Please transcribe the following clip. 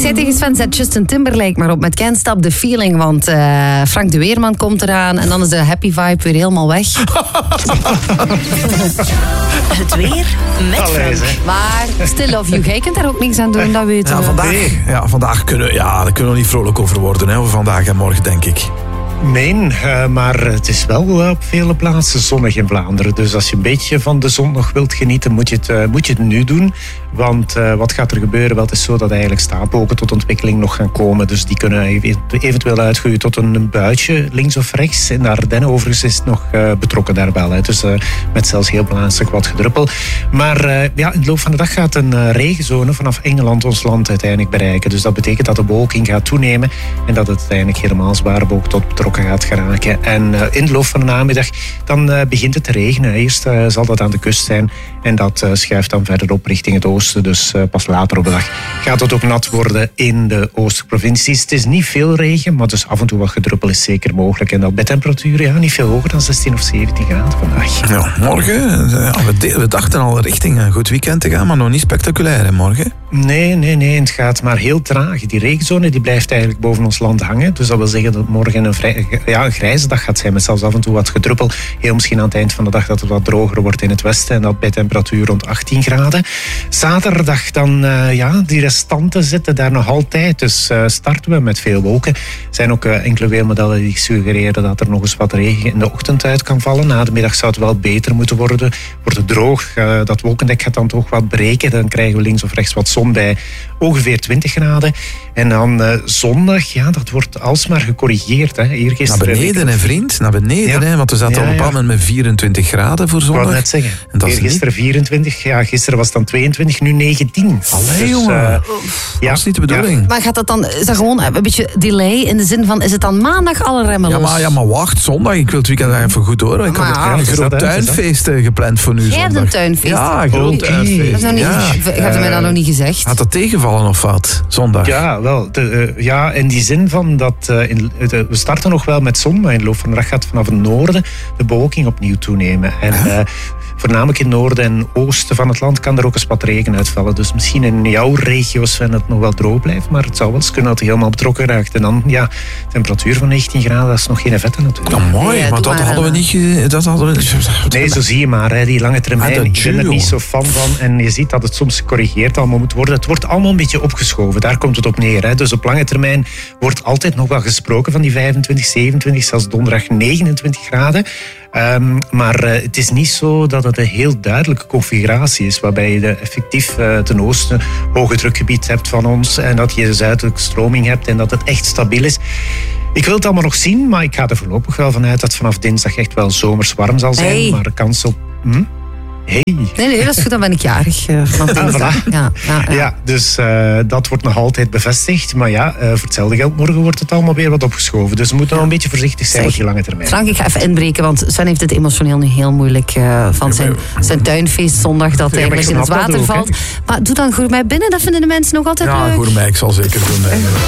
zei tegen Sven, zet Justin Timberlake maar op met Can't Stop the Feeling, want Frank de Weerman komt eraan en dan is de happy vibe weer helemaal weg. Het weer met Frank. Maar Still Love You, jij kunt daar ook niks aan doen, dat weten we. Vandaag kunnen we niet vrolijk over worden, hè, over vandaag en morgen, denk ik. Nee, maar het is wel op vele plaatsen zonnig in Vlaanderen. Dus als je een beetje van de zon nog wilt genieten, moet je het nu doen. Want wat gaat er gebeuren? Wel, het is zo dat eigenlijk stapelwolken tot ontwikkeling nog gaan komen. Dus die kunnen eventueel uitgroeien tot een buitje, links of rechts. In de Ardennen overigens is het nog betrokken daar wel. Hè. Dus met zelfs heel plaatselijk wat gedruppel. Maar in de loop van de dag gaat een regenzone vanaf Engeland ons land uiteindelijk bereiken. Dus dat betekent dat de bewolking gaat toenemen en dat het uiteindelijk helemaal zwaar tot betrokken gaat geraken. En in de loop van de namiddag dan begint het te regenen. Eerst zal dat aan de kust zijn en dat schuift dan verder op richting het oosten. Dus pas later op de dag gaat het ook nat worden in de oostelijke provincies. Het is niet veel regen, maar dus af en toe wat gedruppel is zeker mogelijk. En dat bij temperaturen niet veel hoger dan 16 of 17 graden vandaag. Ja, morgen, we dachten al richting een goed weekend te gaan, maar nog niet spectaculair hè, morgen? Nee, het gaat maar heel traag. Die regenzone die blijft eigenlijk boven ons land hangen. Dus dat wil zeggen dat morgen een grijze dag gaat zijn met zelfs af en toe wat gedruppel. Heel misschien aan het eind van de dag dat het wat droger wordt in het westen en dat bij temperatuur rond 18 graden. Zaterdag dan, die restanten zitten daar nog altijd. Dus starten we met veel wolken. Er zijn ook enkele weermodellen die suggereren dat er nog eens wat regen in de ochtend uit kan vallen. Na de middag zou het wel beter moeten worden. Wordt het droog, dat wolkendek gaat dan toch wat breken. Dan krijgen we links of rechts wat zon bij ongeveer 20 graden. En dan zondag, dat wordt alsmaar gecorrigeerd. Hè. Naar beneden, hè, vriend. Naar beneden, hè, want we zaten op een bepaald moment met 24 graden voor zondag. Ik wou net zeggen. Gisteren 24, gisteren was het dan 22, nu 19. Allee, jongen. Dat is niet de bedoeling. Maar gaat dat dan, is dat gewoon een beetje delay in de zin van, is het dan maandag alle remmen los? Ja, maar wacht, zondag. Ik wil het weekend even goed horen. Ik had een groot tuinfeest gepland voor nu zondag. Jij hebt een tuinfeest? Ja, een groot tuinfeest. Heb je mij dat nog niet gezegd? Had dat tegenvallen of wat, zondag? Ja, wel. In die zin van dat we starten nog wel met zon, maar in de loop van de dag gaat vanaf het noorden de bewolking opnieuw toenemen. En voornamelijk in het noorden en oosten van het land kan er ook eens wat regen uitvallen. Dus misschien in jouw regio's het nog wel droog blijft, maar het zou wel eens kunnen dat het helemaal betrokken raakt. En dan, temperatuur van 19 graden, dat is nog geen vette natuurlijk. Ja, mooi, maar dat hadden we niet... Nee, zo zie je maar, die lange termijn. Ik ben er niet zo fan van. En je ziet dat het soms gecorrigeerd allemaal moet worden. Het wordt allemaal een beetje opgeschoven, daar komt het op neer. Hè. Dus op lange termijn wordt altijd nog wel gesproken van die 25, 27, zelfs donderdag 29 graden. Maar het is niet zo dat het een heel duidelijke configuratie is, waarbij je effectief ten oosten hoge drukgebied hebt van ons en dat je zuidelijke stroming hebt en dat het echt stabiel is. Ik wil het allemaal nog zien, maar ik ga er voorlopig wel vanuit dat vanaf dinsdag echt wel zomers warm zal zijn. Maar de kans op... Nee, dat is goed, dan ben ik jarig. Dus dat wordt nog altijd bevestigd. Maar voor hetzelfde geld morgen wordt het allemaal weer wat opgeschoven. Dus we moeten nog een beetje voorzichtig zijn op die lange termijn. Frank, ik ga even inbreken, want Sven heeft het emotioneel nu heel moeilijk van zijn tuinfeest zondag dat eigenlijk in het water valt. Maar doe dan Gourmet binnen, dat vinden de mensen nog altijd leuk. Ja, Gourmet, ik zal zeker doen.